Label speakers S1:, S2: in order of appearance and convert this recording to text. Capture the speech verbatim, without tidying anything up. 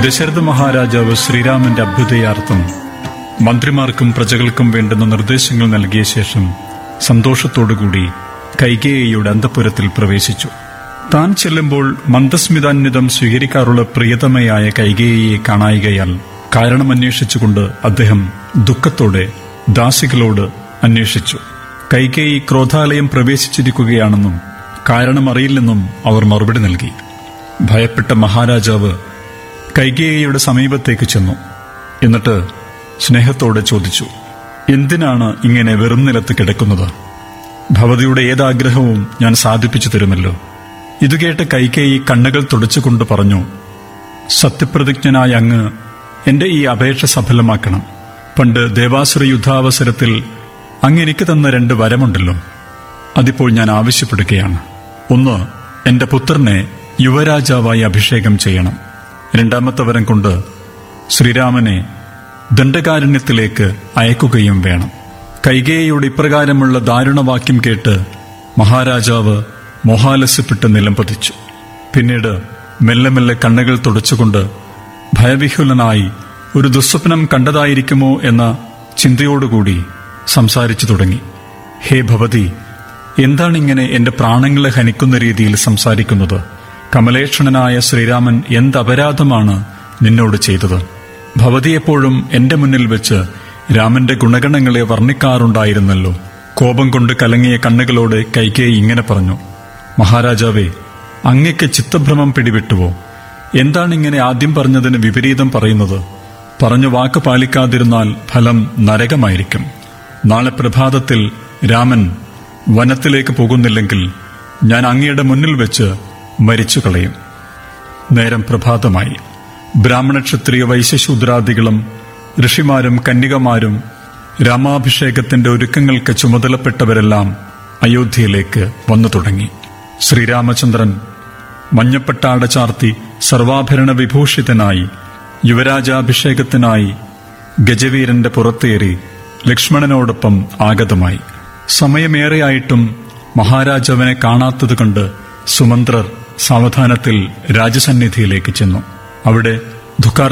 S1: ദശരഥ മഹാരാജാവ് ശ്രീരാമന്റെ അഭ്യുദയാർത്ഥം മന്ത്രിമാർക്കും പ്രജകൾക്കും വേണ്ടുന്ന നിർദ്ദേശങ്ങൾ നൽകിയ ശേഷം സന്തോഷത്തോടുകൂടി കൈകേയിയുടെ അന്തഃപുരത്തിൽ പ്രവേശിച്ചു. താൻ ചെല്ലുമ്പോൾ മന്ദസ്മിതാന്വിതം സ്വീകരിക്കാറുള്ള പ്രിയതമയായ കൈകേയിയെ കാണായികയാൽ കാരണമന്വേഷിച്ചുകൊണ്ട് അദ്ദേഹം ദുഃഖത്തോടെ ദാസികളോട് അന്വേഷിച്ചു. കൈകേയി ക്രോധാലയം പ്രവേശിച്ചിരിക്കുകയാണെന്നും കാരണമറിയില്ലെന്നും അവർ മറുപടി നൽകി. ഭയപ്പെട്ട മഹാരാജാവ് കൈകേയിയുടെ സമീപത്തേക്ക് ചെന്നു. എന്നിട്ട് സ്നേഹത്തോടെ ചോദിച്ചു, എന്തിനാണ് ഇങ്ങനെ വെറും നിലത്ത് കിടക്കുന്നത്? ഭവതിയുടെ ഏതാഗ്രഹവും ഞാൻ സാധിപ്പിച്ചു തരുമല്ലോ. ഇതുകേട്ട് കൈകേയി കണ്ണുകൾ തുടച്ചുകൊണ്ട് പറഞ്ഞു, സത്യപ്രതിജ്ഞനായ അങ്ങ് എന്റെ ഈ അപേക്ഷ സഫലമാക്കണം. പണ്ട് ദേവാസുര യുദ്ധാവസരത്തിൽ അങ്ങ് എനിക്ക് തന്ന രണ്ട് വരമുണ്ടല്ലോ, അതിപ്പോൾ ഞാൻ ആവശ്യപ്പെടുകയാണ്. ഒന്ന്, എന്റെ പുത്രനെ യുവരാജാവായി അഭിഷേകം ചെയ്യണം. രണ്ടാമത്തെ വരം കൊണ്ട് ശ്രീരാമനെ ദണ്ഡകാരണ്യത്തിലേക്ക് അയക്കുകയും വേണം. കൈകേയിയുടെ ഇപ്രകാരമുള്ള ദാരുണവാക്യം കേട്ട് മഹാരാജാവ് മോഹാലസ്യപ്പെട്ട് നിലംപതിച്ചു. പിന്നീട് മെല്ലെ മെല്ലെ കണ്ണുകൾ തുടച്ചുകൊണ്ട് ഭയവിഹുലനായി ഒരു ദുസ്വപ്നം കണ്ടതായിരിക്കുമോ എന്ന ചിന്തയോടുകൂടി സംസാരിച്ചു തുടങ്ങി. ഹേ ഭവതി, എന്താണിങ്ങനെ എന്റെ പ്രാണങ്ങളെ ഹനിക്കുന്ന രീതിയിൽ സംസാരിക്കുന്നത്? കമലേക്ഷണനായ ശ്രീരാമൻ എന്തപരാധമാണ് നിന്നോട് ചെയ്തത്? ഭവതി എപ്പോഴും എന്റെ മുന്നിൽ വെച്ച് രാമന്റെ ഗുണഗണങ്ങളെ വർണ്ണിക്കാറുണ്ടായിരുന്നല്ലോ. കോപം കൊണ്ട് കലങ്ങിയ കണ്ണുകളോടെ കൈകേയി ഇങ്ങനെ പറഞ്ഞു, മഹാരാജാവേ, അങ്ങയ്ക്ക് ചിത്തഭ്രമം പിടിവിട്ടുവോ? എന്താണിങ്ങനെ ആദ്യം പറഞ്ഞതിന് വിപരീതം പറയുന്നത്? പറഞ്ഞു വാക്ക് പാലിക്കാതിരുന്നാൽ ഫലം നരകമായിരിക്കും. നാളെ പ്രഭാതത്തിൽ രാമൻ വനത്തിലേക്ക് പോകുന്നില്ലെങ്കിൽ ഞാൻ അങ്ങയുടെ മുന്നിൽ വെച്ച് മരിച്ചു കളയും. നേരം പ്രഭാതമായി. ബ്രാഹ്മണ ക്ഷത്രിയ വൈശ്യശൂദ്രാദികളും ഋഷിമാരും കന്യകമാരും രാമാഭിഷേകത്തിന്റെ ഒരുക്കങ്ങൾക്ക് ചുമതലപ്പെട്ടവരെല്ലാം അയോധ്യയിലേക്ക് വന്നു തുടങ്ങി. ശ്രീരാമചന്ദ്രൻ മഞ്ഞപ്പട്ടാട ചാർത്തി സർവാഭരണ വിഭൂഷിതനായി യുവരാജാഭിഷേകത്തിനായി ഗജവീരന്റെ പുറത്തേറി ലക്ഷ്മണനോടൊപ്പം ആഗതമായി. സമയമേറെയായിട്ടും മഹാരാജാവിനെ കാണാത്തത് കണ്ട് സുമന്ത്രർ സാവധാനത്തിൽ രാജസന്നിധിയിലേക്ക് ചെന്നു. അവിടെ ദുഃഖാർ